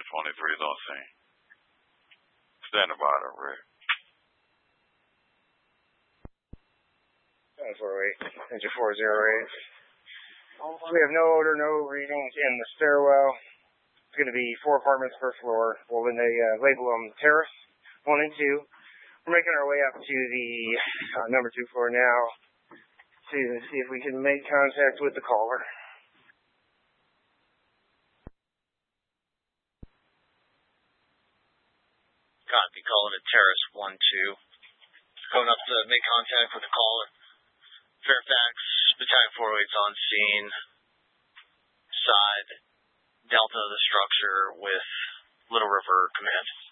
23 is on scene. Standing by the red. 748, engine 408. We have no odor, no readings in the stairwell. It's going to be 4 apartments per floor. Well, when they label them terrace 1 and 2. We're making our way up to the number 2 floor now to see if we can make contact with the caller. Copy, calling it terrace 1-2. Going up to make contact with the caller. Fairfax, Battalion 408's on scene. Side, delta of the structure with Little River Command.